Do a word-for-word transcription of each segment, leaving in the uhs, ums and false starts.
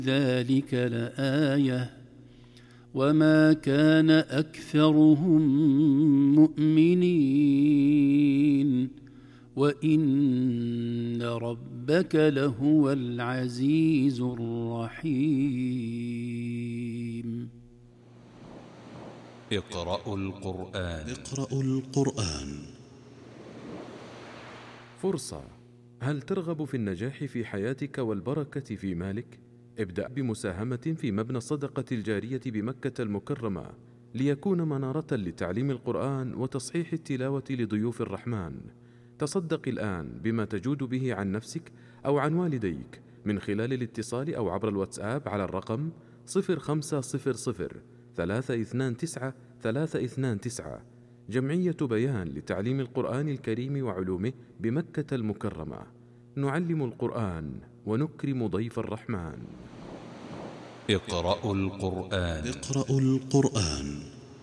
ذلك لآية وما كان أكثرهم مؤمنين وإن ربك لهو العزيز الرحيم. اقرأوا القرآن. اقرأوا القرآن. فرصة. هل ترغب في النجاح في حياتك والبركة في مالك؟ ابدأ بمساهمة في مبنى الصدقة الجارية بمكة المكرمة ليكون منارة لتعليم القرآن وتصحيح التلاوة لضيوف الرحمن. تصدق الآن بما تجود به عن نفسك أو عن والديك من خلال الاتصال أو عبر الواتساب على الرقم صفر خمسة صفر صفر ثلاثة اثنان تسعة ثلاثة اثنان تسعة. جمعية بيان لتعليم القرآن الكريم وعلومه بمكة المكرمة. نعلم القرآن ونكرم ضيف الرحمن. اقرأوا القرآن. اقرأوا القرآن.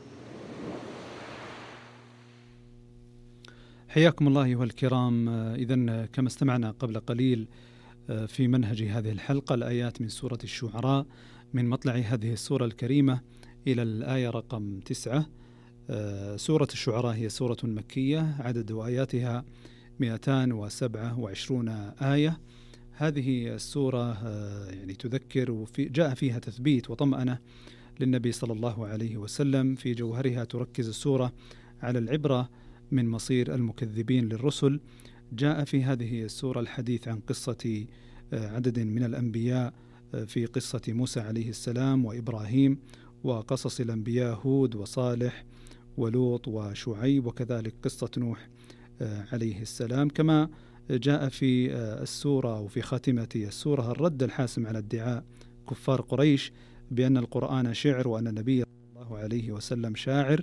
حياكم الله أيها الكرام. إذن كما استمعنا قبل قليل في منهج هذه الحلقة الآيات من سورة الشعراء من مطلع هذه السورة الكريمة إلى الآية رقم تسعة. سورة الشعراء هي سورة مكية عدد آياتها مئتان وسبعة وعشرون آية. هذه السورة يعني تذكر وفي جاء فيها تثبيت وطمأنة للنبي صلى الله عليه وسلم. في جوهرها تركز السورة على العبرة من مصير المكذبين للرسل. جاء في هذه السورة الحديث عن قصة عدد من الأنبياء في قصة موسى عليه السلام وإبراهيم، وقصص الأنبياء هود وصالح ولوط وشعيب، وكذلك قصة نوح عليه السلام. كما جاء في السورة وفي خاتمة السورة الرد الحاسم على ادعاء كفار قريش بأن القرآن شعر وأن النبي صلى الله عليه وسلم شاعر،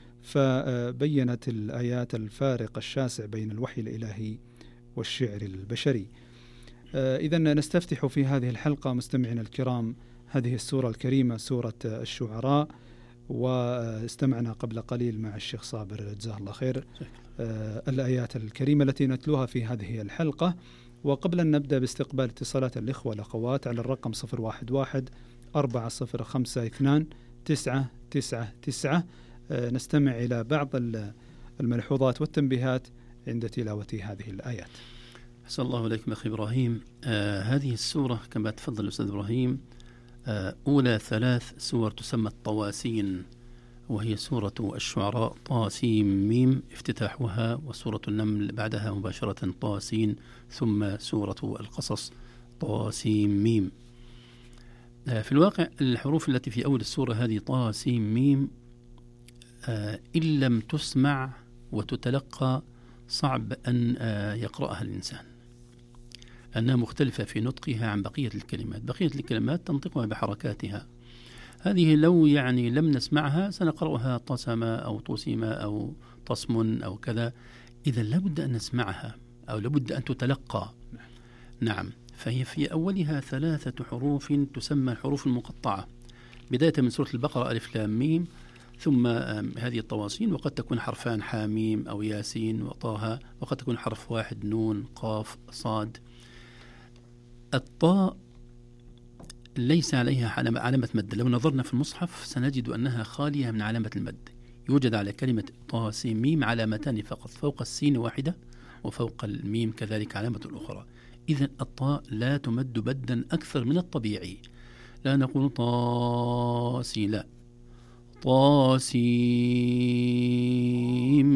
فبينت الآيات الفارق الشاسع بين الوحي الإلهي والشعر البشري. إذن نستفتح في هذه الحلقة مستمعينا الكرام هذه السورة الكريمة سورة الشعراء، واستمعنا قبل قليل مع الشيخ صابر جزاه الله خير الآيات الكريمة التي نتلوها في هذه الحلقة. وقبل أن نبدأ باستقبال اتصالات الإخوة والأخوات على الرقم صفر واحد واحد أربعة صفر خمسة اثنان تسعة تسعة تسعة نستمع إلى بعض الملحوظات والتنبيهات عند تلاوة هذه الآيات. أحسن الله إليكم أخي إبراهيم. آه هذه السورة كما تفضل أستاذ إبراهيم آه أولى ثلاث سور تسمى الطواسين، وهي سورة الشعراء طاسيم ميم افتتاحها، وسورة النمل بعدها مباشرة طاسين، ثم سورة القصص طاسيم ميم. آه في الواقع الحروف التي في أول السورة هذه طاسيم ميم آه إن لم تسمع وتتلقى صعب أن آه يقرأها الإنسان، أنها مختلفة في نطقها عن بقية الكلمات. بقية الكلمات تنطقها بحركاتها، هذه لو يعني لم نسمعها سنقرأها طسما أو طسما أو تصم أو كذا. إذا لابد أن نسمعها أو لابد أن تتلقى. نعم، فهي في أولها ثلاثة حروف تسمى الحروف المقطعة، بداية من سورة البقرة ألف لام ميم، ثم هذه الطواسين، وقد تكون حرفان حاميم أو ياسين وطه، وقد تكون حرف واحد نون قاف صاد. الطاء ليس عليها علامة مد، لو نظرنا في المصحف سنجد أنها خالية من علامة المد. يوجد على كلمة طاسيم ميم علامتان فقط، فوق السين واحدة وفوق الميم كذلك علامة أخرى. إذن الطاء لا تمد مدا أكثر من الطبيعي، لا نقول طاسي، لا طاسيم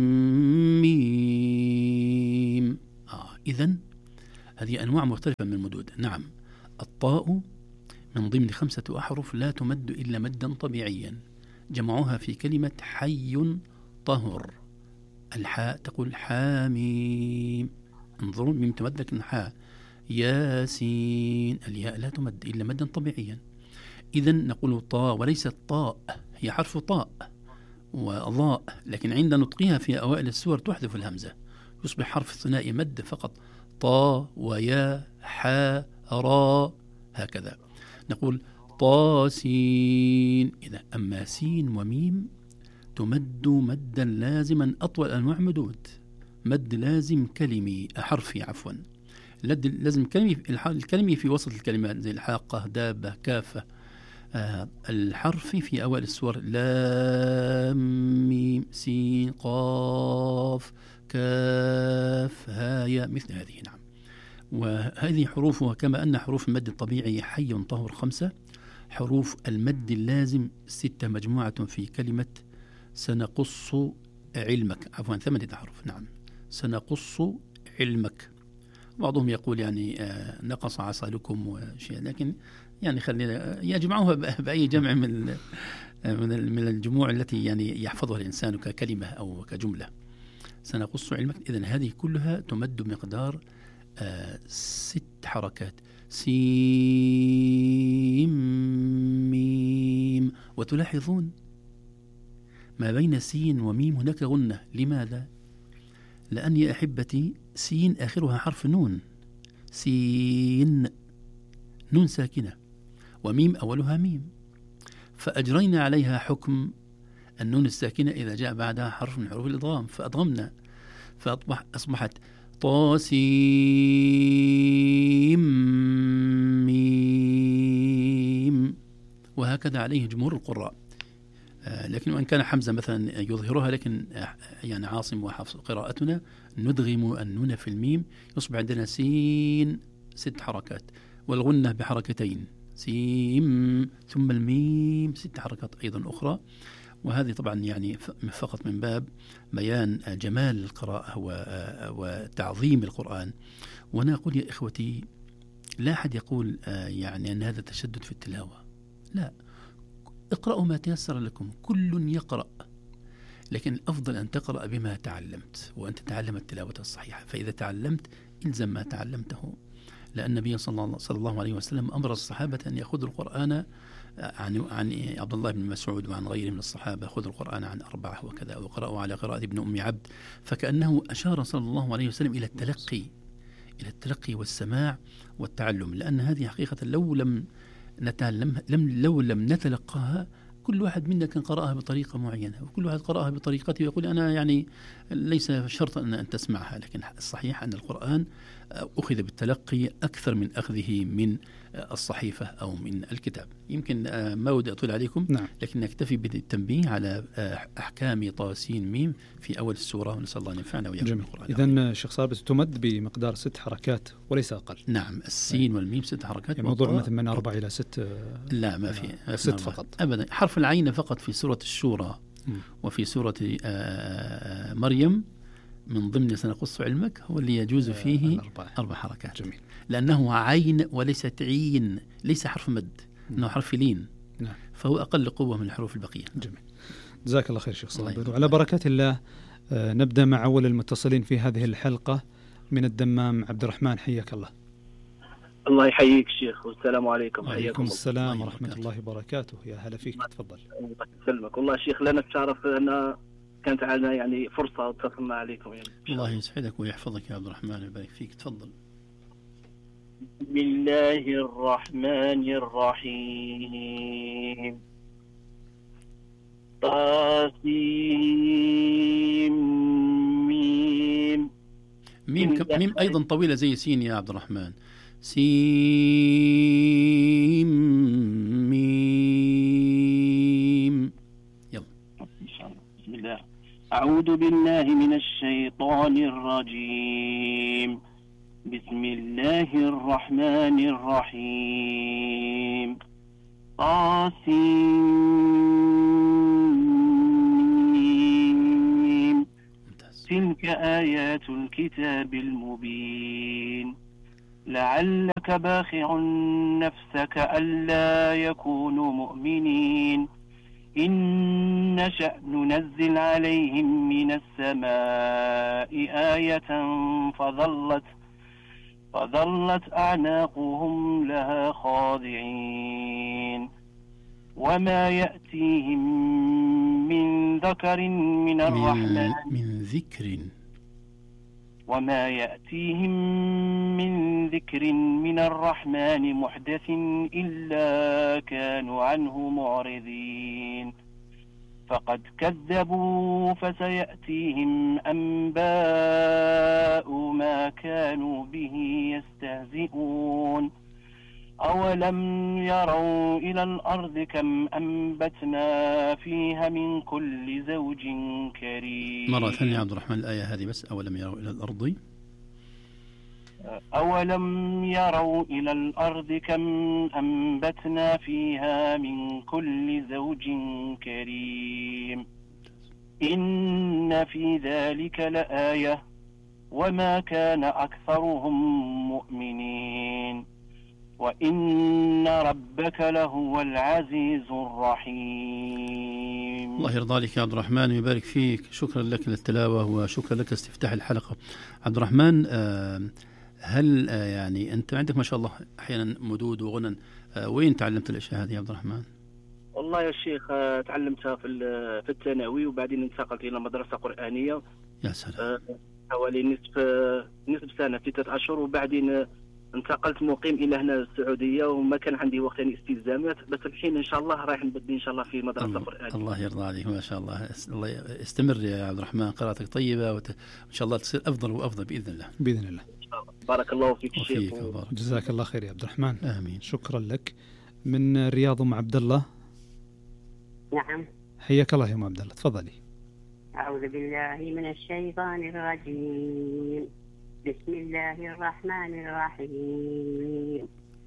ميم. آه إذن هذه أنواع مختلفة من المدود. نعم، الطاء من ضمن خمسة أحرف لا تمد إلا مدا طبيعيا، جمعوها في كلمة حي طهر. الحاء تقول حاميم، انظروا ميم تمد لكن حاء. ياسين الياء لا تمد إلا مدا طبيعيا. إذن نقول طاء وليست طاء، هي حرف طاء وضاء، لكن عند نطقها في أوائل السور تحذف الهمزة، يصبح حرف ثنائي مد فقط، طا ويا حا را هكذا. نقول طاسين. إذا أما سين وميم تمد مدا لازما، أطول أنواع مدود، مد لازم كلمي حرفي عفوا. لازم الكلمة الكلمة في وسط الكلمات زي الحاقة، دابة، كافة. آه الحرف في أول السور لام ميم سين قاف كاف هاء مثل هذه. نعم. وهذه حروفها كما أن حروف المد الطبيعي حي طهر خمسة، حروف المد اللازم ستة مجموعة في كلمة سنقص علمك، عفوا ثمانية أحرف. نعم، سنقص علمك. بعضهم يقول يعني آه نقص عسلكم وشيء، لكن يعني خلينا يجمعوها بأي جمع من من من الجموع التي يعني يحفظها الإنسان ككلمة أو كجملة. سنقص علمك، إذن هذه كلها تمد بمقدار آه ست حركات، سين ميم. وتلاحظون ما بين سين وميم هناك غنة. لماذا؟ لأن يا أحبتي سين آخرها حرف نون، سين نون ساكنة، وميم أولها ميم، فأجرينا عليها حكم النون الساكنة إذا جاء بعدها حرف من حروف الإضغام فأضغمنا، فأصبح أصبحت طاسيم ميم. وهكذا عليه جمهور القراء. آه لكن وإن كان حمزة مثلا يظهرها، لكن آه يعني عاصم وحفص قراءتنا ندغم النون في الميم، يصبح عندنا سين ست حركات، والغنة بحركتين سين، ثم الميم ست حركات أيضا أخرى. وهذه طبعا يعني فقط من باب بيان جمال القراءة وتعظيم القرآن. وأنا أقول يا إخوتي، لا أحد يقول يعني أن هذا تشدد في التلاوة، لا، اقرأوا ما تيسر لكم، كل يقرأ، لكن الأفضل أن تقرأ بما تعلمت، وأن تتعلم التلاوة الصحيحة. فإذا تعلمت إلزم ما تعلمته، لأن النبي صلى الله عليه وسلم أمر الصحابة أن يأخذوا القرآن عن عن عبد الله بن مسعود وعن غيره من الصحابة، خذوا القرآن عن أربعة وكذا، وقرأوا على قراءة ابن أم عبد. فكأنه أشار صلى الله عليه وسلم إلى التلقي، إلى التلقي والسماع والتعلم، لأن هذه حقيقة لو لم نتعلم لم لو لم نتلقاها، كل واحد منا كان قرأها بطريقة معينة، وكل واحد قرأها بطريقته ويقول أنا يعني ليس شرطا أن تسمعها. لكن الصحيح أن القرآن أخذ بالتلقي أكثر من أخذه من الصحيفة أو من الكتاب. يمكن ما ودي أطول عليكم، نعم. لكن نكتفي بالتنبيه على أحكام طاسين ميم في أول السورة، ونسأل الله أن ينفعنا وإياكم بالقرآن. إذن شيخ صابر تمد بمقدار ست حركات وليس أقل. نعم، السين والميم ست حركات. يعني موضوع مثل من أربع إلى ست؟ لا، ما في ست فقط أبدا. حرف العين فقط في سورة الشورى م. وفي سورة مريم من ضمن سنقص علمك هو اللي يجوز فيه أربع حركات. جميل. لأنه عين وليست عين، ليس حرف مد، إنه حرف لين. نعم. فهو أقل قوة من الحروف البقية. جميل. جزاك الله خير شيخ صابر. وعلى بركة الله آه نبدأ مع أول المتصلين في هذه الحلقة من الدمام. عبد الرحمن، حياك الله. الله يحييك شيخ، والسلام عليكم. وعليكم السلام ورحمة الله وبركاته. يا هلا فيك، تفضل. الله يسلمك. والله شيخ لنا الشرف أن كانت علينا يعني فرصة اتصلنا عليكم يعني. الله يسعدك ويحفظك يا عبد الرحمن ويبارك فيك، تفضل. بسم الله الرحمن الرحيم. طاسيم ميم. ميم ك... ميم أيضا طويلة زي سين يا عبد الرحمن. سين ميم. يلا إن شاء الله. بسم الله. أعوذ بالله من الشيطان الرجيم. بسم الله الرحمن الرحيم. طاسيم. تلك آيات الكتاب المبين. لعلك باخع نفسك ألا يكونوا مؤمنين إن نشأ ننزل عليهم من السماء آية فظلت فظلت أعناقهم لها خاضعين وما يأتيهم من ذكر من الرحمن من ذكر وما يأتيهم من ذكر من الرحمن محدث إلا كانوا عنه معرضين فقد كذبوا فسيأتيهم أنباء ما كانوا به يستهزئون أولم يروا إلى الأرض كم أنبتنا فيها من كل زوج كريم. مرة ثانية عبد الرحمن الآية هذه بس. أولم يروا إلى الأرض أولم يروا إلى الأرض كم أنبتنا فيها من كل زوج كريم إن في ذلك لآية وما كان أكثرهم مؤمنين وإن ربك لهو العزيز الرحيم. الله يرضى عليك يا عبد الرحمن ويبارك فيك. شكرا لك للتلاوة وشكرا لك لاستفتاح الحلقة. عبد الرحمن، هل يعني أنت عندك ما شاء الله أحيانا مدود وغنى، وين تعلمت الأشياء هذه يا عبد الرحمن؟ والله يا شيخ تعلمتها في في الثانوي وبعدين انتقلت إلى مدرسة قرآنية. يا سلام. حوالي نصف نصف سنة ستة أشهر، وبعدين انتقلت مقيم إلى هنا السعودية وما كان عندي وقت يعني استلزامات، بس الحين إن شاء الله رايح نبدي إن شاء الله في مدرسة الله قرآنية. الله يرضى عليك ما شاء الله. الله استمر يا عبد الرحمن، قراءتك طيبة وإن شاء الله تصير أفضل وأفضل بإذن الله. بإذن الله. بارك الله فيك الشيخ. جزاك الله خير يا عبد الرحمن. آمين. شكرا لك. من رياض أم عبد الله. نعم. حياك الله يا أم عبد الله، تفضلي. أعوذ بالله من الشيطان الرجيم. بسم الله الرحمن الرحيم.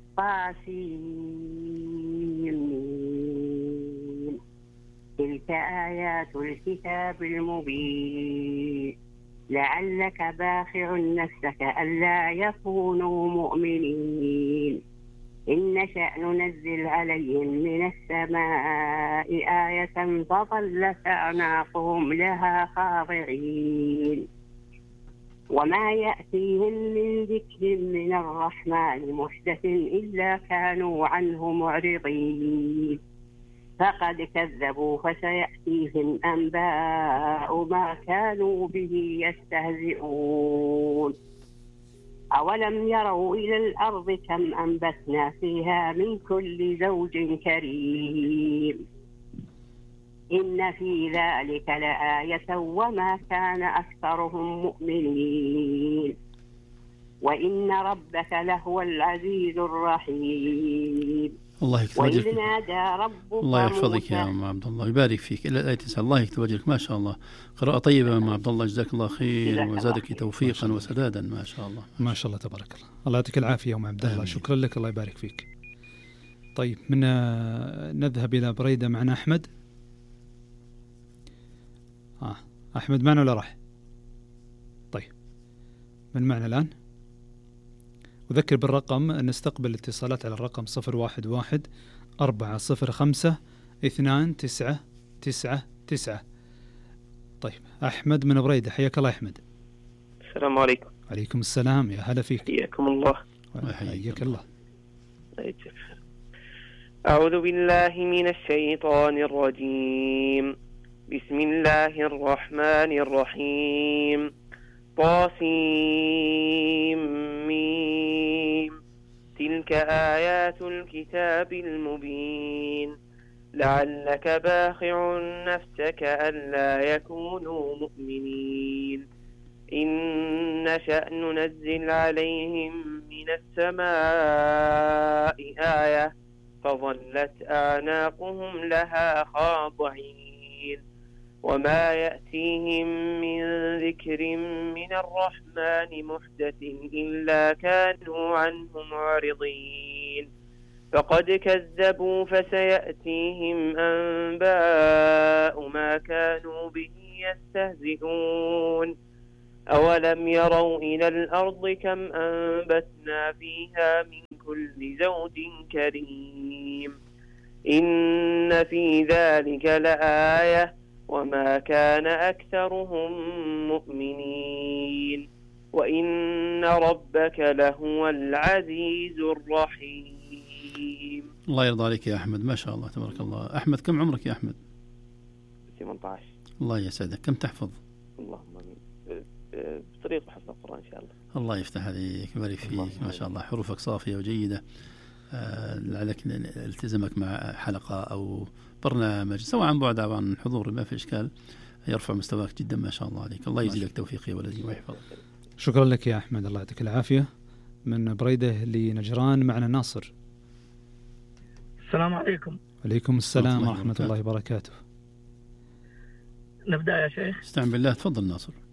طاسين تلك آيات الكتاب المبين لعلك باخع نفسك ألا يكونوا مؤمنين إن نشأ ننزل عليهم من السماء آية فظلت أعناقهم لها خاضعين وما يأتيهم من ذكر من الرحمن محدث إلا كانوا عنه معرضين فقد كذبوا فسيأتيهم أنباء ما كانوا به يستهزئون أولم يروا إلى الأرض كم أنبتنا فيها من كل زوج كريم إن في ذلك لآية وما كان أكثرهم مؤمنين وإن ربك لهو العزيز الرحيم. الله يكتب وجهك. وإذ نادى ربك الله يحفظك يا أم عبد الله ويبارك فيك. إلى الآية تسعة. الله يكتب وجهك ما شاء الله. قراءة طيبة يا أم عبد الله، جزاك الله خير وزادك توفيقا وسدادا ما شاء الله. ما شاء الله تبارك الله. الله يعطيك العافية يا أم عبد الله. شكرا لك، الله يبارك فيك. طيب من نذهب إلى بريدة معنا أحمد. آه. أحمد معنا ولا راح؟ طيب من معنا الآن؟ أذكر بالرقم، نستقبل اتصالات على الرقم صفر واحد واحد أربعة صفر خمسة اثنان تسعة تسعة تسعة. طيب أحمد من بريدة، حياك الله أحمد. السلام عليكم. عليكم السلام، يا هلا فيك. حياكم الله. حياك الله. أعوذ بالله من الشيطان الرجيم. بسم الله الرحمن الرحيم. طاسيم تلك آيات الكتاب المبين لعلك باخع نفسك ألا يكونوا مؤمنين إن نشأ ننزل عليهم من السماء آية فظلت أعناقهم لها خاضعين وما يأتيهم من ذكر من الرحمن محدث إلا كانوا عنه معرضين فقد كذبوا فسيأتيهم أنباء ما كانوا به يستهزئون أولم يروا إلى الأرض كم أنبتنا فيها من كل زوج كريم إن في ذلك لآية وما كان أكثرهم مؤمنين وإن ربك لهو العزيز الرحيم. الله يرضى عليك يا أحمد ما شاء الله تبارك الله. أحمد كم عمرك يا أحمد؟ ثمانية عشر. الله يسعدك. كم تحفظ؟ اللهم آمين. بطريقة حفظ القرآن إن شاء الله. الله يفتح عليك ويبارك فيك ما شاء الله. حروفك صافية وجيدة. لعلك التزامك مع حلقة أو برنامج سواء عن بعد أو عن حضور ما في إشكال، يرفع مستواك جدا ما شاء الله عليك. الله يجزيك توفيق يا ولدي ويحفظك. شكرا لك يا أحمد، الله يعطيك العافية. من بريدة لنجران معنا ناصر. السلام عليكم. عليكم السلام ورحمة الله وبركاته. نبدأ يا شيخ. استعن بالله، تفضل ناصر.